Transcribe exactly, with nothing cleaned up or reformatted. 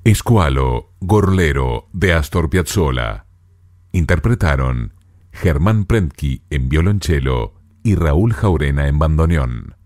Squalo, Gorlero, de Astor Piazzolla. Interpretaron Germán Prentke en violonchelo y Raúl Jaurena en bandoneón.